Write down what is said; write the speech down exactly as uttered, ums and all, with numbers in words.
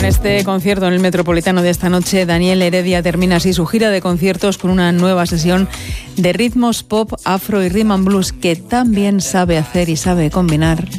En este concierto en el Metropolitano de esta noche, Daniel Heredia termina así su gira de conciertos con una nueva sesión de ritmos pop, afro y rhythm and blues que tan bien sabe hacer y sabe combinar